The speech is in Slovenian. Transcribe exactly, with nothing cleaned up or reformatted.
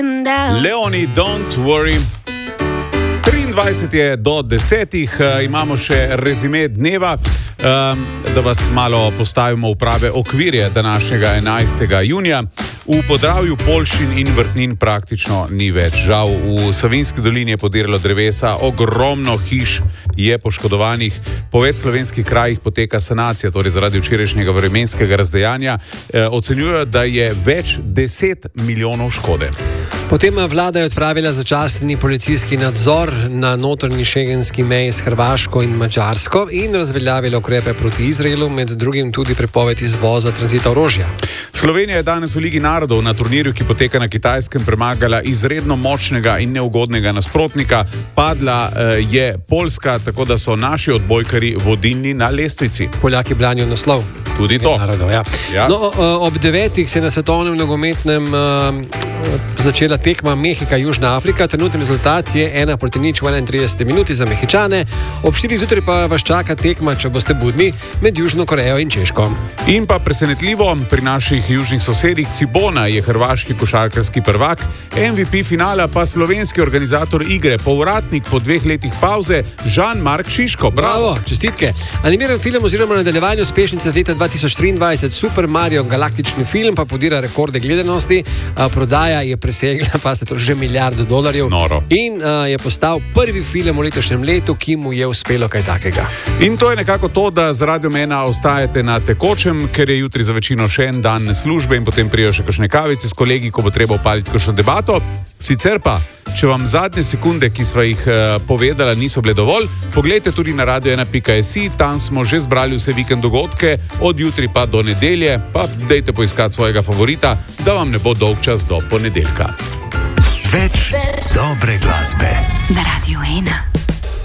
Leoni, don't worry. triindvajset je do desetih, imamo še rezime dneva, da vas malo postavimo v prave okvirje današnjega enajstega junija. V Podravju, Poljšin in Vrtnin praktično ni več. Žal, v Savinjski dolini je podiralo drevesa, ogromno hiš je poškodovanih. Po več slovenskih krajih poteka sanacija, torej zaradi včerajšnjega vremenskega razdejanja. E, ocenjujejo, da je več deset milijonov škode. Potem vlada je odpravila začasni policijski nadzor na notranji šengenski meji s Hrvaško in Madžarsko in razveljavila ukrepe proti Izraelu, med drugim tudi prepoved izvoza tranzita orožja. Slovenija je danes v Ligi narodov na turnirju, ki poteka na Kitajskem, premagala izredno močnega in neugodnega nasprotnika. Padla eh, je Poljska, tako da so naši odbojkari vodilni na lestvici. Poljaki branijo naslov. Tudi to. Narodov, ja. Ja. No, ob devetih se je na svetovnem nogometnem uh, začela tekma Mehika-Južna Afrika. Trenutni rezultat je ena proti nič v enaintrideseti minuti za Mehičane. Ob štirih zjutraj pa vas čaka tekma, če boste budni, med Južno Korejo in Češko. In pa presenetljivo, pri naših južnih sosedih Cibona je hrvaški košarkarski prvak, M V P finala pa slovenski organizator igre, povratnik po dveh letih pauze, Žan-Mark Šiško. Bravo! Bravo, čestitke. Animiran film oziroma nadaljevanje uspešnice z leta dva tisoč triindvajset, Super Mario galaktični film, pa podira rekorde gledanosti. A, prodaja je presegla, pa ste to že milijardo dolarjev. Noro. In a, je postal prvi film v letošnjem letu, ki mu je uspelo kaj takega. In to je nekako to, da z Radio Mena ostajate na tekočem, ker je jutri za večino še en dan službe in potem prijo še kakšne kavice s kolegi, ko bo treba upaliti kakšno debato. Sicer pa, če vam zadnje sekunde, ki sva jih uh, povedala, niso bile dovolj, poglejte tudi na radio ena pika si, tam smo že zbrali vse vikend dogodke, od jutri pa do nedelje, pa dejte poiskati svojega favorita, da vam ne bo dolg čas do ponedeljka. Več dobre glasbe na Radio ena.